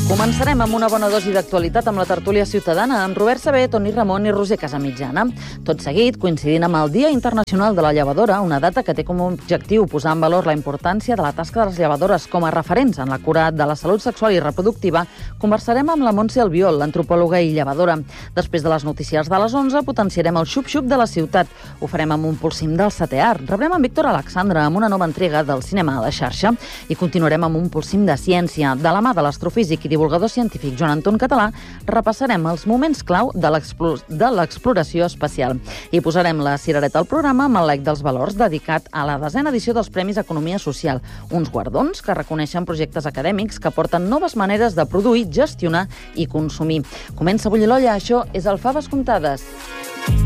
Començarem amb una bona dosi d'actualitat amb la tertúlia ciutadana amb Robert Sabé, Toni Ramon i Roser Casamitjana. Tot seguit, coincidint amb el Dia Internacional de la Llevadora, una data que té com a objectiu posar en valor la importància de la tasca de les llevadores com a referents en la cura de la salut sexual i reproductiva, conversarem amb la Montse Albiol, l'antropòloga i llevadora. Després de les notícies de les 11, potenciarem el xup-xup de la ciutat. Ho farem amb un polsim del setè art. Rebrem en Víctor Alexandre amb una nova entrega del cinema a la xarxa i continuarem amb un polsim de ciència. De la mà de l'astrofísic i divulgador científic Joan Anton Català, repassarem els moments clau de l'exploració espacial. I posarem la cirereta al programa amb el lec dels valors dedicat a la 10a edició dels Premis Economia Social, uns guardons que reconeixen projectes acadèmics que aporten noves maneres de produir, gestionar i consumir. Comença a bullir l'olla, això és el Faves Comptades.